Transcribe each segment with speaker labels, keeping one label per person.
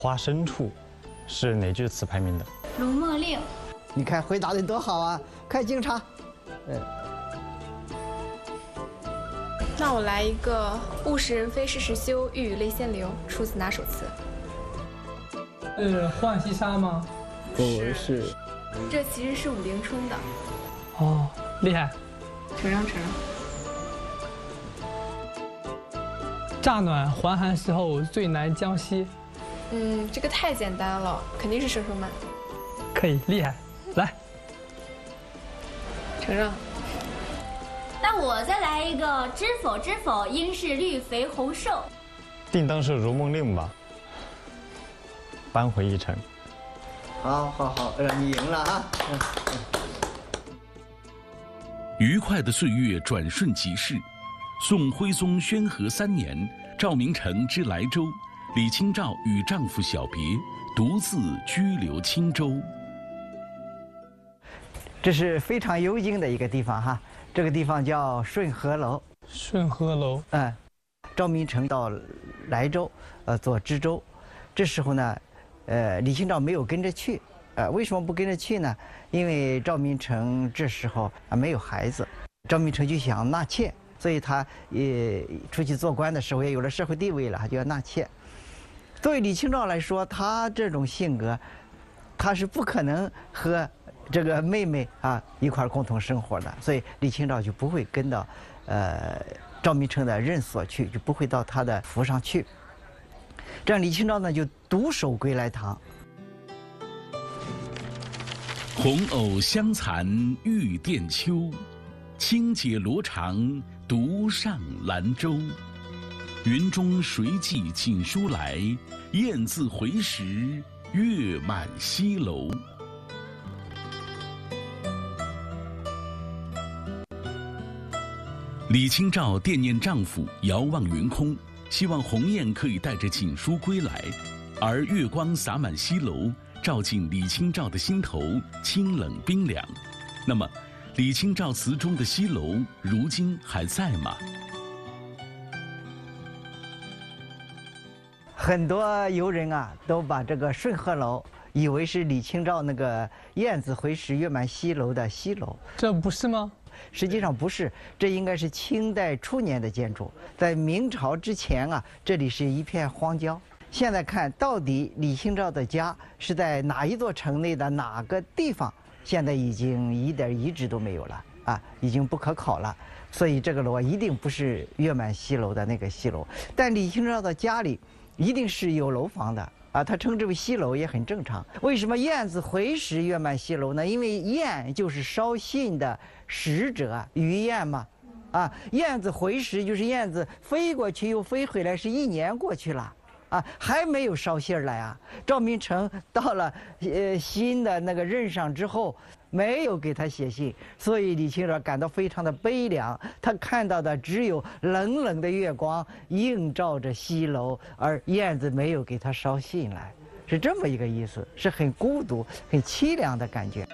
Speaker 1: 花深处是哪句词排名的？
Speaker 2: 卢墨令。
Speaker 3: 你看回答的多好啊！快敬茶。
Speaker 4: 那我来一个“物是人非事事休，欲语泪先流”，出自哪首词？
Speaker 5: 是《浣溪沙》吗？
Speaker 3: 不是，
Speaker 4: 这其实是武陵春的。
Speaker 5: 哦，厉害！
Speaker 4: 承让。
Speaker 5: 乍暖还寒时候，最难将息。
Speaker 4: 这个太简单了，肯定是佘生曼。
Speaker 5: 可以，厉害！来，
Speaker 4: 承让。
Speaker 2: 那我再来一个“知否知否，应是绿肥红瘦”。
Speaker 1: 定当是《如梦令》吧？扳回一城。
Speaker 3: 好，让你赢了啊！
Speaker 6: 愉快的岁月转瞬即逝。宋徽宗宣和3年，赵明诚之莱州，李清照与丈夫小别，独自居留青州。
Speaker 3: 这是非常幽静的一个地方哈，这个地方叫顺和楼。
Speaker 5: 顺和楼。
Speaker 3: 赵明诚到莱州，做知州，这时候呢，李清照没有跟着去。为什么不跟着去呢？因为赵明诚这时候没有孩子，赵明诚就想纳妾，所以他也出去做官的时候也有了社会地位了，他就要纳妾。作为李清照来说，他这种性格，他是不可能和这个妹妹一块共同生活的，所以李清照就不会跟到赵明诚的任所去，就不会到他的府上去。这样李清照呢就独守归来堂。
Speaker 6: 红藕香残玉簟秋，轻解罗裳独上兰舟。云中谁寄锦书来？雁字回时月满西楼。李清照惦念丈夫，遥望云空，希望鸿雁可以带着锦书归来，而月光洒满西楼，照进李清照的心头，清冷冰凉。那么，李清照词中的西楼，如今还在吗？
Speaker 3: 很多游人都把这个顺和楼以为是李清照那个雁字回时月满西楼的西楼，
Speaker 5: 这不是吗？
Speaker 3: 实际上不是，这应该是清代初年的建筑。在明朝之前这里是一片荒郊。现在看到底李清照的家是在哪一座城内的哪个地方，现在已经一点遗址都没有了已经不可考了。所以这个楼一定不是月满西楼的那个西楼。但李清照的家里一定是有楼房的他称之为西楼也很正常。为什么雁字回时月满西楼呢？因为雁就是捎信的使者，鱼雁嘛雁字回时就是雁字飞过去又飞回来，是1年过去了还没有捎信来赵明诚到了新的那个任上之后，没有给他写信，所以李清照感到非常的悲凉。他看到的只有冷冷的月光映照着西楼，而雁字没有给他捎信来，是这么一个意思，是很孤独、很凄凉的感觉。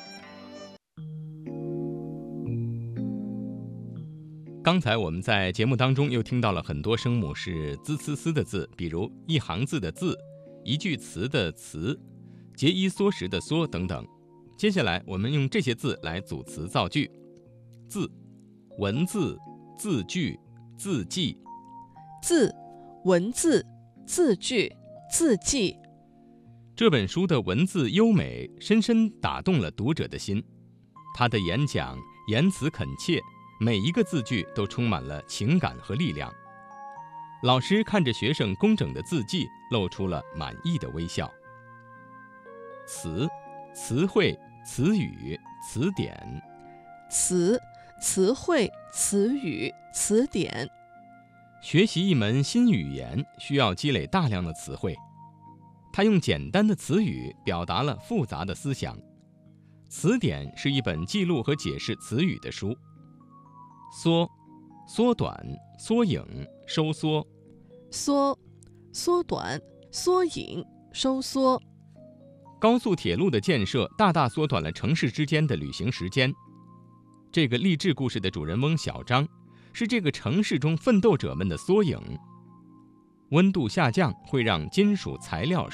Speaker 7: 刚才我们在节目当中又听到了很多声母是滋呲呲的字，比如一行字的字，一句词的词，节衣缩食的缩等等。接下来我们用这些字来组词造句。字，文字、字句、字迹。
Speaker 8: 字，文字、字句、字迹。
Speaker 7: 这本书的文字优美，深深打动了读者的心。他的演讲言辞恳切，每一个字句都充满了情感和力量。老师看着学生工整的字迹，露出了满意的微笑。词，词汇、词语、词典。
Speaker 8: 词，词汇、词语、词典。
Speaker 7: 学习一门新语言需要积累大量的词汇，他用简单的词语表达了复杂的思想。词典是一本记录和解释词语的书。缩，缩短、缩影、收缩。
Speaker 8: 缩，缩短、缩影、收缩。
Speaker 7: 高速铁路的建设大大缩短了城市之间的旅行时间。这个励志故事的主人翁小张，是这个城市中奋斗者们的缩影。温度下降会让金属材料